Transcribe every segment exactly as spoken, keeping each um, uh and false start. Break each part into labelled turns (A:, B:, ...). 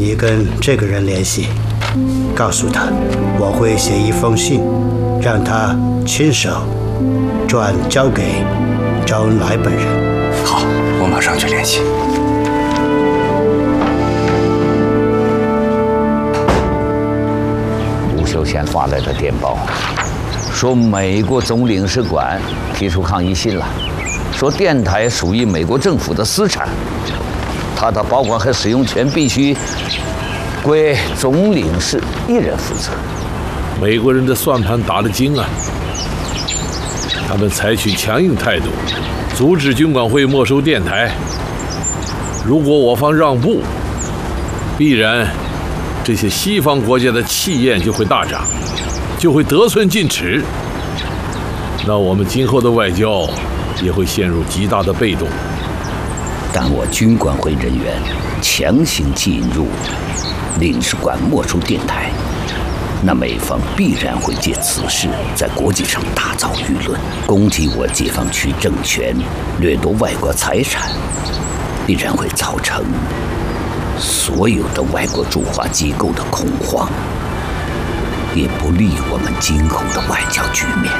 A: 你跟这个人联系，告诉他我会写一封信，让他亲手转交给周恩来本人。
B: 好，我马上去联系。
C: 吴秀贤发来的电报说，美国总领事馆提出抗议信了，说电台属于美国政府的私产，它的保管和使用权必须归总领事一人负责。
D: 美国人的算盘打得精啊！他们采取强硬态度，阻止军管会没收电台。如果我方让步，必然这些西方国家的气焰就会大涨，就会得寸进尺。那我们今后的外交也会陷入极大的被动。
C: 但我军管会人员强行进入领事馆没收电台，那美方必然会借此事在国际上大造舆论，攻击我解放区政权，掠夺外国财产，必然会造成所有的外国驻华机构的恐慌，也不利我们今后的外交局面。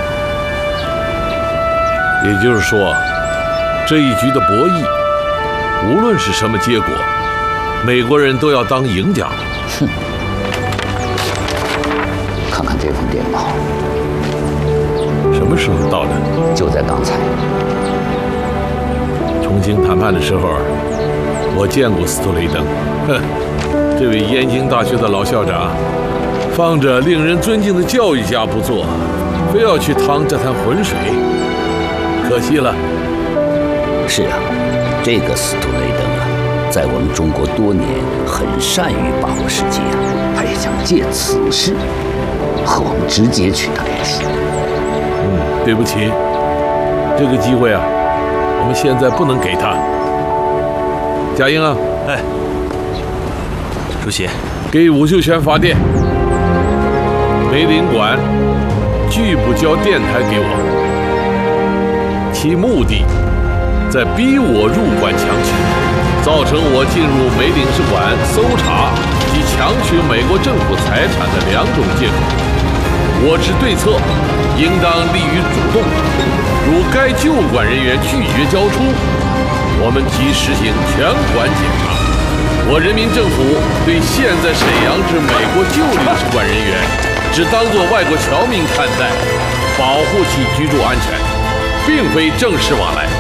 D: 也就是说，这一局的博弈，无论是什么结果，美国人都要当赢家。
C: 哼！看看这封电报，
D: 什么时候到的？
C: 就在刚才。
D: 重庆谈判的时候，我见过斯托雷登。哼，这位燕京大学的老校长，放着令人尊敬的教育家不做，非要去趟这滩浑水，可惜了。
C: 是啊，这个斯托雷登啊，在我们中国多年，很善于把握时机啊，他也想借此事和我们直接取得联系。
D: 嗯，对不起，这个机会啊，我们现在不能给他。贾英啊，
B: 哎，主席，
D: 给武秀全发电，梅林馆拒不交电台给我，其目的在逼我入馆强取，造成我进入美领事馆搜查及强取美国政府财产的两种借口。我之对策应当立于主动，如该旧馆人员拒绝交出，我们即实行全馆检查。我人民政府对现在沈阳之美国旧领事馆人员，只当作外国侨民看待，保护其居住安全，并非正式往来。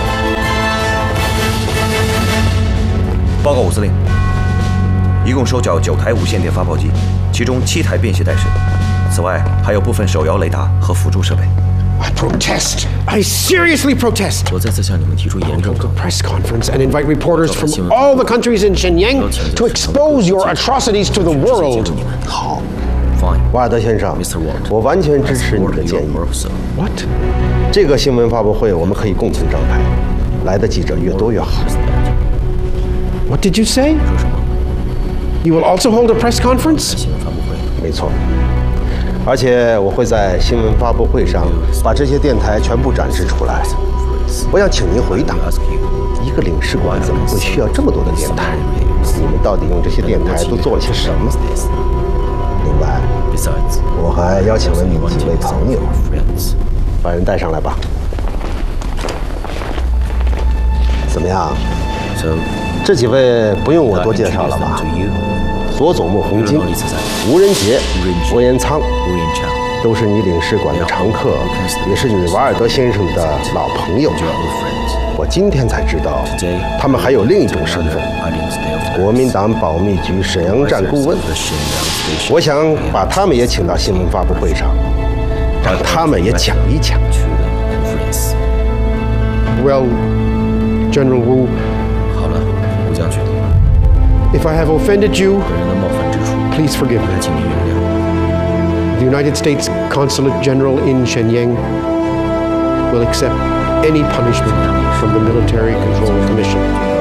B: 报告武司令，一共收缴九台无线电发报机，其中七台便携带式。此外，还有部分手摇雷达和辅助设备。
E: I protest. I seriously protest.
B: 我再次向你们提出严重
E: Hold a press conference and invite reporters from all the countries in Shenyang to expose your atrocities to the world.
B: 好
F: Fine. 瓦尔德先生，我完全支持你的建议。
E: What?
F: 这个新闻发布会我们可以共同张排，来的记者越多越好。
E: What did you say?
B: 说什么？
E: You will also hold a press conference?
B: 新闻发布会。
F: 没错。而且我会在新闻发布会上把这些电台全部展示出来。我想请您回答：一个领事馆怎么会需要这么多的电台？你们到底用这些电台都做了些什么？另外，我还邀请了你几位朋友，把人带上来吧。怎么样？这几位不用我多介绍了吧？佐佐木宏金、吴仁杰、郭延仓，都是你领事馆的常客，也是你瓦尔德先生的老朋友。我今天才知道，他们还有另一种身份——国民党保密局沈阳站顾问。我想把他们也请到新闻发布会上，让他们也讲一讲。
E: Well, General Wu.
B: 好了，吴将军。
E: If I have offended you, please forgive me. The United States Consulate General in Shenyang will accept any punishment from the Military Control Commission.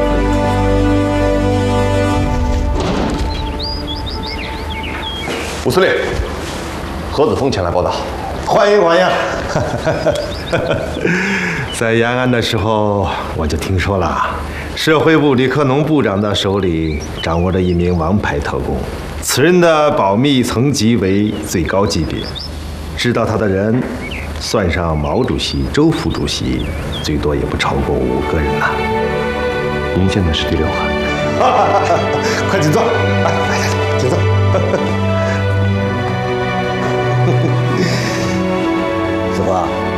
G: 武司令，何子峰前来报道。
F: 欢迎欢迎。在延安的时候，我就听说了， 社会部李克农部长的手里掌握着一名王牌特工，此人的保密层级为最高级别，知道他的人，算上毛主席、周副主席，最多也不超过五个人呐。您现在是第六号，快请坐，来来来，请坐。师傅，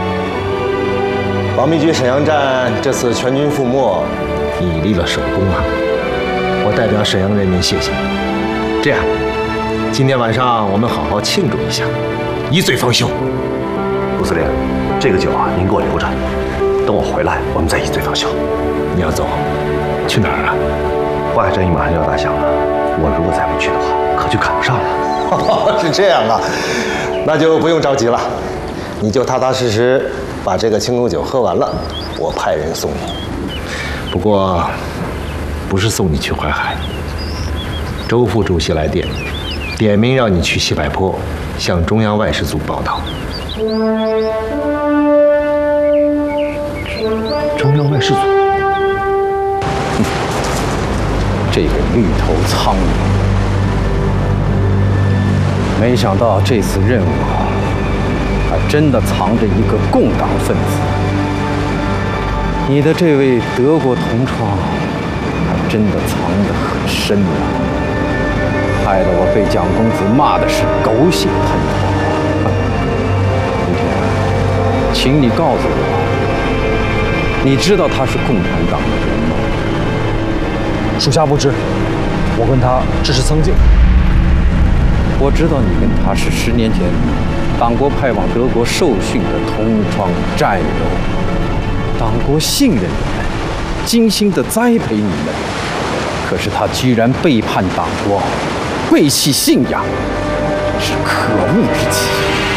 F: 保密局沈阳站这次全军覆没，你立了首功啊！我代表沈阳人民谢谢你。这样，今天晚上我们好好庆祝一下，一醉方休。
G: 吴司令，这个酒啊，您给我留着，等我回来，我们再一醉方休。
F: 你要走，去哪儿啊？
G: 淮海战役马上就要打响了，我如果再不去的话，可就赶不上了。
F: 是这样啊，那就不用着急了，你就踏踏实实把这个庆功酒喝完了，我派人送你。不过，不是送你去淮海。周副主席来电，点名让你去西柏坡，向中央外事组报道。中央外事组，
C: 嗯、这个绿头苍蝇，没想到这次任务啊，还真的藏着一个共党分子。你的这位德国同窗，还真的藏得很深啊，害得我被蒋公子骂的是狗血喷头。明天，请你告诉我，你知道他是共产党的人吗？
H: 属下不知，我跟他只是曾经。
C: 我知道你跟他是十年前党国派往德国受训的同窗战友，党国信任你们，精心的栽培你们，可是他居然背叛党国，背弃信仰，是可恶之极。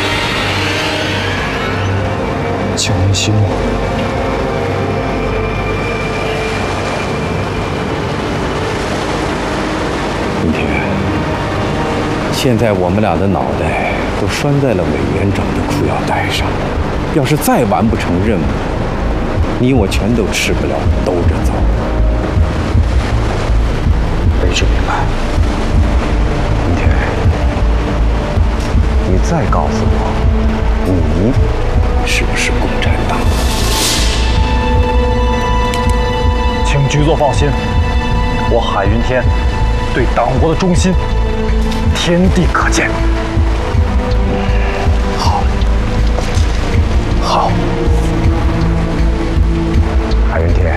H: 请您息怒。
C: 明天，现在我们俩的脑袋都拴在了委员长的裤腰带上，要是再完不成任务，你我全都吃不了兜着走。
H: 卑职明白。
C: 明天，你再告诉我，你是不是共产党？
H: 请局座放心，我海云天对党国的忠心，天地可见。
C: 好，好，海云天，